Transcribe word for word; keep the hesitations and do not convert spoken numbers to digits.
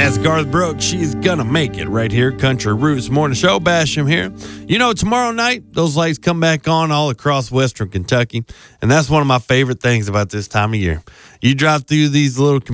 That's Garth Brooks. She's gonna make it right here. Country Roots Morning Show. Basham here. You know, tomorrow night, those lights come back on all across Western Kentucky. And that's one of my favorite things about this time of year. You drive through these little